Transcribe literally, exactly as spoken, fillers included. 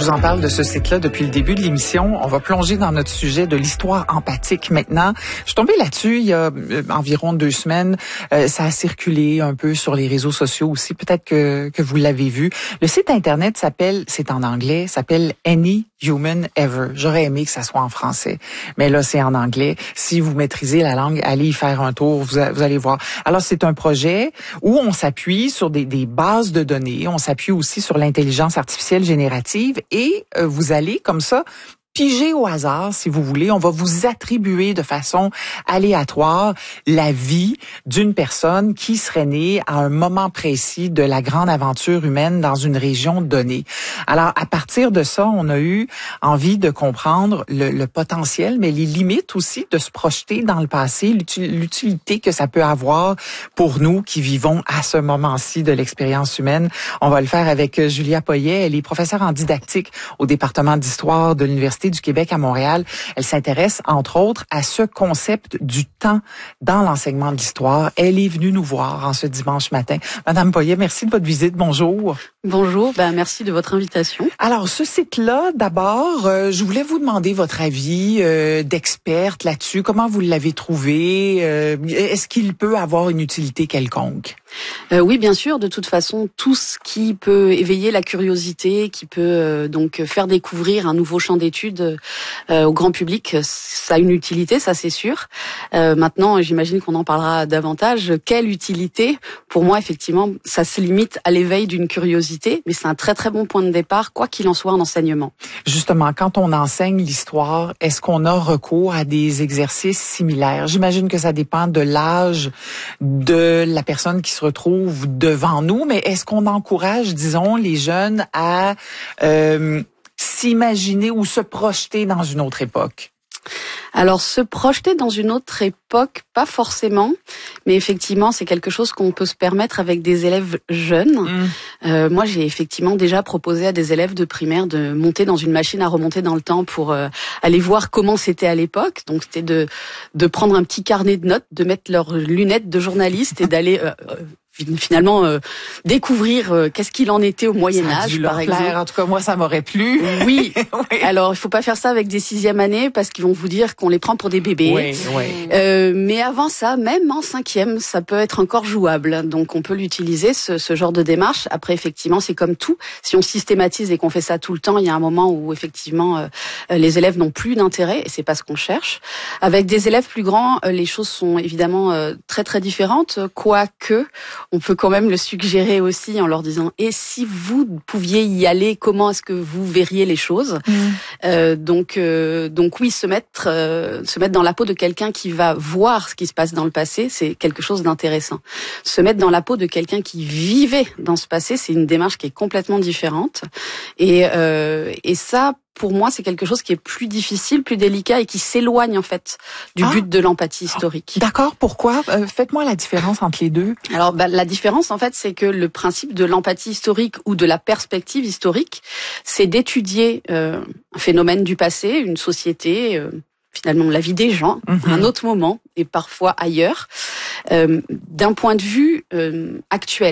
vous en parle de ce site-là depuis le début de l'émission. On va plonger dans notre sujet de l'histoire empathique maintenant. Je suis tombée là-dessus il y a euh, environ deux semaines. Euh, ça a circulé un peu sur les réseaux sociaux aussi. Peut-être que, que vous l'avez vu. Le site Internet s'appelle, c'est en anglais, s'appelle Any Human Ever. J'aurais aimé que ça soit en français, mais là, c'est en anglais. Si vous maîtrisez la langue, allez y faire un tour, vous, a, vous allez voir. Alors, c'est un projet où on s'appuie sur des, des bases de données. On s'appuie aussi sur l'intelligence artificielle générative et euh, vous allez, comme ça, piger au hasard, si vous voulez. On va vous attribuer de façon aléatoire la vie d'une personne qui serait née à un moment précis de la grande aventure humaine dans une région donnée. Alors, à partir de ça, on a eu envie de comprendre le, le potentiel, mais les limites aussi de se projeter dans le passé, l'utilité que ça peut avoir pour nous qui vivons à ce moment-ci de l'expérience humaine. On va le faire avec Julia Poyet. Elle est professeure en didactique au département d'histoire de l'Université du Québec à Montréal. Elle s'intéresse, entre autres, à ce concept du temps dans l'enseignement de l'histoire. Elle est venue nous voir en ce dimanche matin. Madame Poyet, merci de votre visite. Bonjour. Bonjour, ben merci de votre invitation. Alors, ce site-là, d'abord, euh, je voulais vous demander votre avis euh, d'experte là-dessus. Comment vous l'avez trouvé? Euh, est-ce qu'il peut avoir une utilité quelconque? Euh, oui, bien sûr. De toute façon, tout ce qui peut éveiller la curiosité, qui peut euh, donc faire découvrir un nouveau champ d'études euh, au grand public, ça a une utilité, ça c'est sûr. Euh, maintenant, j'imagine qu'on en parlera davantage. Quelle utilité? Pour moi, effectivement, ça se limite à l'éveil d'une curiosité, mais c'est un très très bon point de départ, quoi qu'il en soit en enseignement. Justement, quand on enseigne l'histoire, est-ce qu'on a recours à des exercices similaires? J'imagine que ça dépend de l'âge de la personne qui se retrouve devant nous, mais est-ce qu'on encourage, disons, les jeunes à euh, s'imaginer ou se projeter dans une autre époque? Alors, se projeter dans une autre époque, pas forcément, mais effectivement, c'est quelque chose qu'on peut se permettre avec des élèves jeunes. Mmh. Euh, moi, j'ai effectivement déjà proposé à des élèves de primaire de monter dans une machine à remonter dans le temps pour euh, aller voir comment c'était à l'époque. Donc, c'était de de prendre un petit carnet de notes, de mettre leurs lunettes de journaliste et d'aller euh, finalement euh, découvrir euh, qu'est-ce qu'il en était au Moyen-Âge, par exemple. En tout cas, moi, ça m'aurait plu. Oui. oui. Alors, il faut pas faire ça avec des sixième années parce qu'ils vont vous dire qu'on les prend pour des bébés. Oui, oui. Euh, mais avant ça, même en cinquième, ça peut être encore jouable. Donc, on peut l'utiliser, ce, ce genre de démarche. Après, effectivement, c'est comme tout. Si on systématise et qu'on fait ça tout le temps, il y a un moment où, effectivement, euh, les élèves n'ont plus d'intérêt et c'est pas ce qu'on cherche. Avec des élèves plus grands, euh, les choses sont évidemment euh, très, très différentes. Quoique, on peut quand même le suggérer aussi en leur disant « Et si vous pouviez y aller, comment est-ce que vous verriez les choses mmh. ?» euh, donc, euh, donc oui, se mettre, euh, se mettre dans la peau de quelqu'un qui va voir ce qui se passe dans le passé, c'est quelque chose d'intéressant. Se mettre dans la peau de quelqu'un qui vivait dans ce passé, c'est une démarche qui est complètement différente. Et, euh, et ça, pour moi, c'est quelque chose qui est plus difficile, plus délicat et qui s'éloigne en fait du ah. but de l'empathie historique. D'accord, pourquoi? Euh, faites-moi la différence entre les deux. Alors, bah, la différence en fait, c'est que le principe de l'empathie historique ou de la perspective historique, c'est d'étudier euh, un phénomène du passé, une société, euh, finalement la vie des gens, mm-hmm. à un autre moment et parfois ailleurs, euh, d'un point de vue euh, actuel.